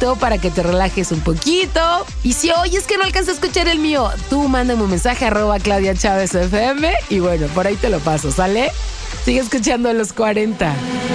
cafecito para que te relajes un poquito. Y si hoy es que no alcanzas a escuchar el mío, tú mándame un mensaje @Claudia Chávez FM y bueno, por ahí te lo paso, ¿sale? Sigue escuchando Los 40.